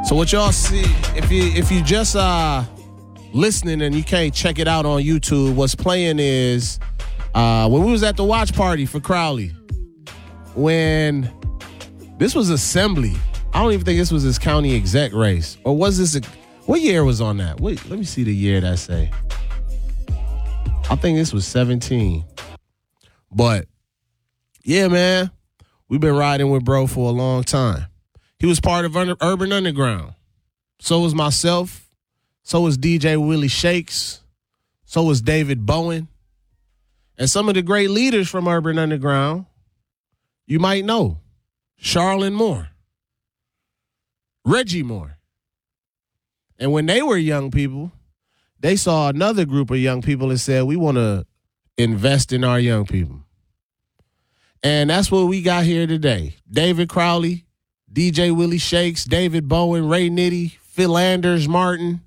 So what y'all see, if you just listening and you can't check it out on YouTube, what's playing is when we was at the watch party for Crowley, when this was assembly. I don't even think this was his county exec race. Or was this what year was on that? Wait, let me see the year that say. I think this was 17. But yeah, man, we've been riding with bro for a long time. He was part of Urban Underground. So was myself. So was DJ Willie Shakes. So was David Bowen. And some of the great leaders from Urban Underground, you might know. Charlene Moore. Reggie Moore. And when they were young people, they saw another group of young people and said, we want to invest in our young people. And that's what we got here today. David Crowley, DJ Willie Shakes, David Bowen, Ray Nitty, Phil Anders Martin.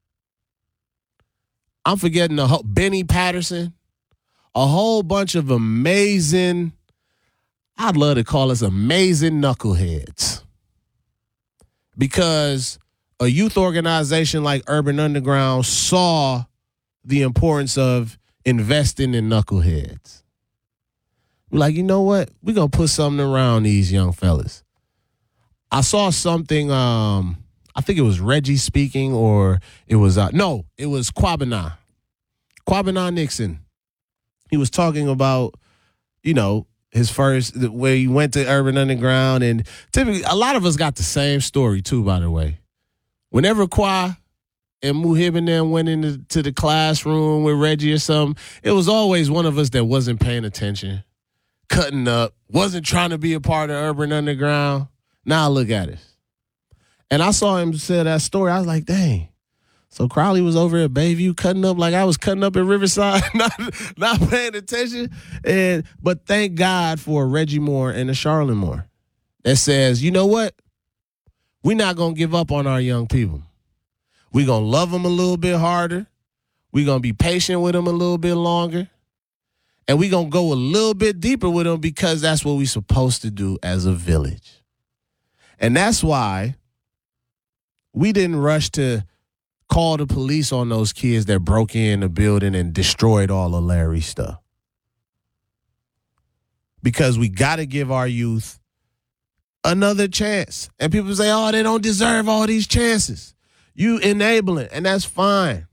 I'm forgetting Benny Patterson. A whole bunch of amazing, I'd love to call us amazing knuckleheads. Because a youth organization like Urban Underground saw the importance of investing in knuckleheads. We're like, you know what? We're going to put something around these young fellas. I saw something, I think it was Reggie speaking, or it was, it was Kwabena Nixon. He was talking about, his first, where he went to Urban Underground. And typically, a lot of us got the same story, too, by the way. Whenever Kwa and Muhib and them went into the classroom with Reggie or something, it was always one of us that wasn't paying attention, cutting up, wasn't trying to be a part of Urban Underground. Now look at it. And I saw him say that story. I was like, dang. So Crowley was over at Bayview cutting up like I was cutting up in Riverside, not paying attention. But thank God for Reggie Moore and the Charlene Moore that says, you know what? We're not going to give up on our young people. We're going to love them a little bit harder. We're going to be patient with them a little bit longer. And we're going to go a little bit deeper with them because that's what we're supposed to do as a village. And that's why we didn't rush to call the police on those kids that broke in the building and destroyed all of Larry's stuff. Because we got to give our youth another chance. And people say, oh, they don't deserve all these chances. You enable it, and that's fine.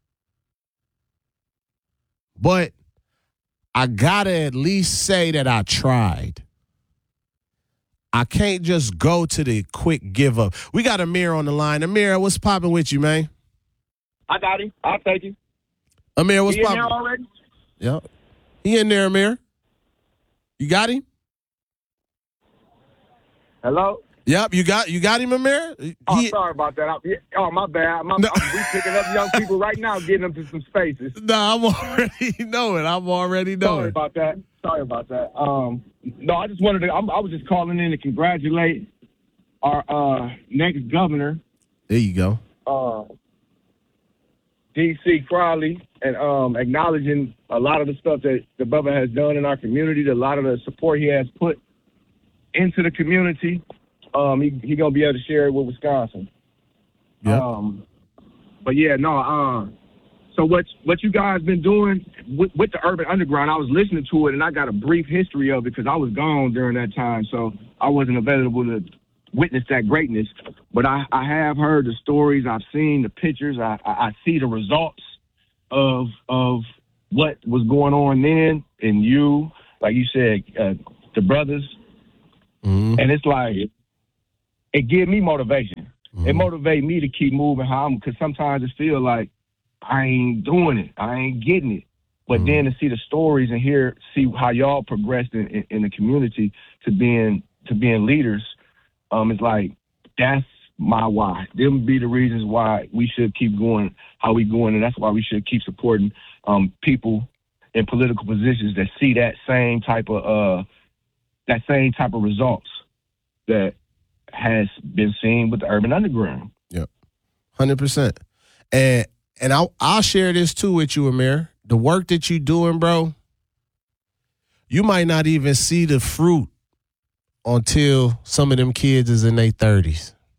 But I got to at least say that I tried. I can't just go to the quick give up. We got Amir on the line. Amir, what's popping with you, man? I got him. I'll take him. Amir, what's popping? He in there already? Yep. He in there, Amir. You got him? Hello? Yep, you got him, Amir? Sorry about that. My bad. We picking up young people right now, getting them to some spaces. No, I'm already knowing. Sorry about that. No, I just wanted to. I was just calling in to congratulate our next governor. There you go. D.C. Crowley, and acknowledging a lot of the stuff that the brother has done in our community, a lot of the support he has put into the community. He gonna be able to share it with Wisconsin. Yeah. But yeah, no. So what you guys been doing with the Urban Underground? I was listening to it, and I got a brief history of it because I was gone during that time, so I wasn't available to witness that greatness. But I have heard the stories. I've seen the pictures. I see the results of what was going on then, and you, like you said, the brothers. Mm-hmm. And it's like, it give me motivation. Mm-hmm. It motivates me to keep moving because sometimes it feel like I ain't doing it. I ain't getting it. But then to see the stories and see how y'all progressed in the community to being leaders, it's like, that's my why. Them be the reasons why we should keep going how we going, and that's why we should keep supporting people in political positions that see that same type of results that has been seen with the Urban Underground. Yep, 100%. And I'll share this too with you, Amir. The work that you doing, bro, you might not even see the fruit until some of them kids is in their 30s.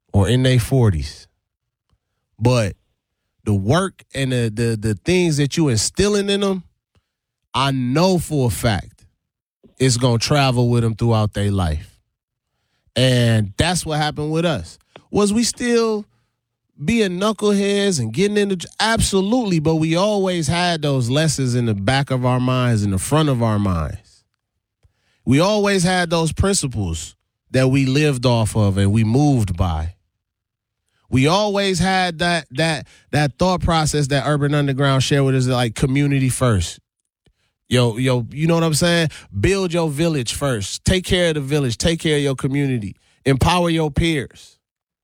or in their 40s. But the work and the things that you instilling in them, I know for a fact it's going to travel with them throughout their life. And that's what happened with us. Was we still being knuckleheads and getting into absolutely, but we always had those lessons in the back of our minds, in the front of our minds. We always had those principles that we lived off of and we moved by. We always had that thought process that Urban Underground shared with us, like community first. Yo, you know what I'm saying? Build your village first. Take care of the village. Take care of your community. Empower your peers.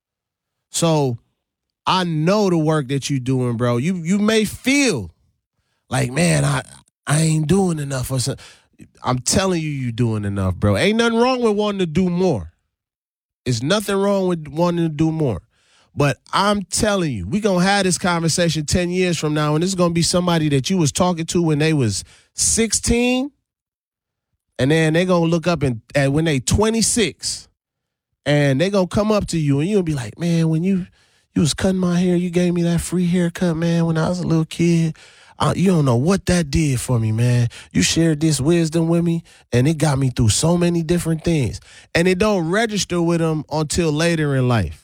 So I know the work that you're doing, bro. You may feel like, man, I ain't doing enough or something. I'm telling you, you're doing enough, bro. Ain't nothing wrong with wanting to do more. There's nothing wrong with wanting to do more. But I'm telling you, we're going to have this conversation 10 years from now, and this is going to be somebody that you was talking to when they was 16, and then they're going to look up at when they 26, and they're going to come up to you, and you'll be like, man, when you was cutting my hair, you gave me that free haircut, man, when I was a little kid. You don't know what that did for me, man. You shared this wisdom with me, and it got me through so many different things. And it don't register with them until later in life.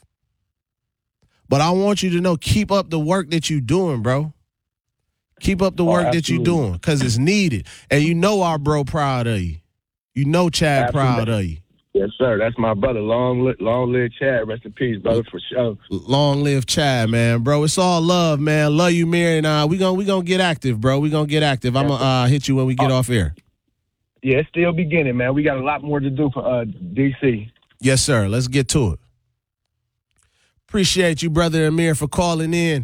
But I want you to know, keep up the work that you're doing, bro. Keep up the work that you're doing, because it's needed. And you know our bro proud of you. You know Chad proud of you. Yes, sir. That's my brother. Long live Chad. Rest in peace, brother, for sure. Long live Chad, man, bro. It's all love, man. Love you, Mary, and we gonna get active, bro. We gonna get active. I'm gonna hit you when we get off air. Yeah, it's still beginning, man. We got a lot more to do for DC. Yes, sir. Let's get to it. Appreciate you, brother Amir, for calling in.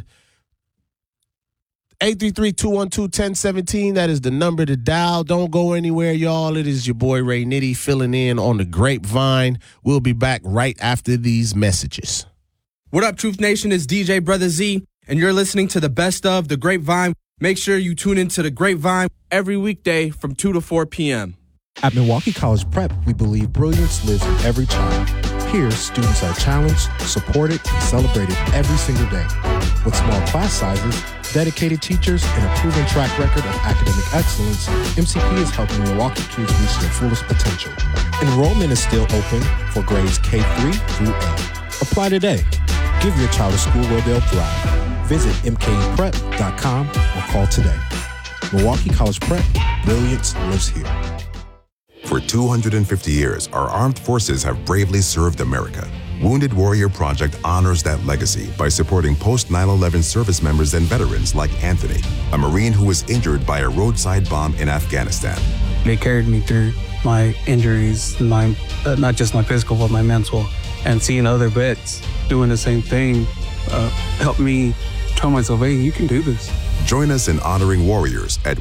833-212-1017. That is the number to dial. Don't go anywhere, y'all. It is your boy Ray Nitty filling in on the Grapevine. We'll be back right after these messages. What up, Truth Nation? It's DJ Brother Z, and you're listening to the best of the Grapevine. Make sure you tune into the Grapevine every weekday from 2 to 4 p.m. At Milwaukee College Prep, we believe brilliance lives in every child. Here, students are challenged, supported, and celebrated every single day. With small class sizes, dedicated teachers, and a proven track record of academic excellence, MCP is helping Milwaukee kids reach their fullest potential. Enrollment is still open for grades K-3 through 8. Apply today. Give your child a school where they'll thrive. Visit mkeprep.com or call today. Milwaukee College Prep, brilliance lives here. For 250 years, our armed forces have bravely served America. Wounded Warrior Project honors that legacy by supporting post-9/11 service members and veterans like Anthony, a Marine who was injured by a roadside bomb in Afghanistan. They carried me through my injuries, not just my physical, but my mental. And seeing other vets doing the same thing helped me tell myself, hey, you can do this. Join us in honoring warriors at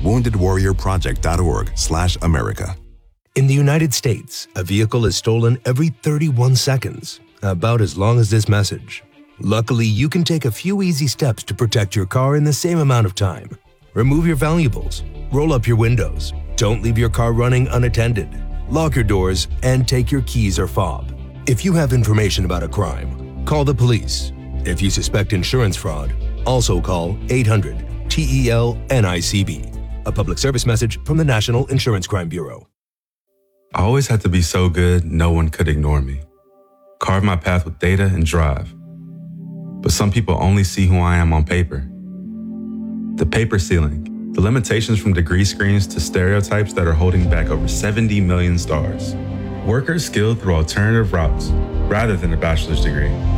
woundedwarriorproject.org/America. In the United States, a vehicle is stolen every 31 seconds, about as long as this message. Luckily, you can take a few easy steps to protect your car in the same amount of time. Remove your valuables, roll up your windows, don't leave your car running unattended, lock your doors, and take your keys or fob. If you have information about a crime, call the police. If you suspect insurance fraud, also call 800-TEL-NICB. A public service message from the National Insurance Crime Bureau. I always had to be so good, no one could ignore me. Carve my path with data and drive. But some people only see who I am on paper. The paper ceiling, the limitations from degree screens to stereotypes that are holding back over 70 million stars. Workers skilled through alternative routes rather than a bachelor's degree.